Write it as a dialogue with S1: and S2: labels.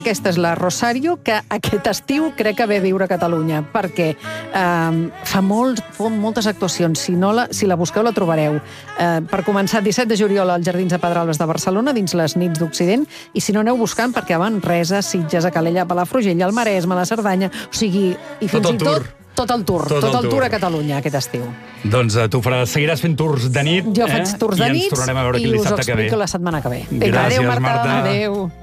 S1: Aquesta és la Rosario, que aquest estiu crec que ve a viure a Catalunya, perquè fa moltes actuacions. Si la busqueu, la trobareu. Per començar, 17 de juliol als Jardins de Pedralbes de Barcelona, dins les nits d'Occident, i si no, aneu buscant, perquè a Manresa, Sitges, a Calella, a Palafrugell, al Maresme, a la Cerdanya, o sigui, i fins i tot el tour a Catalunya aquest estiu.
S2: Doncs tu seguiràs fent tours de nit.
S1: Jo faig tours de nit
S2: i ens tornarem a veure aquí el dissabte que ve.
S1: I us ho explico la setmana que ve.
S2: Gràcies,
S1: Adéu, Marta.
S2: Marta.
S1: Adéu.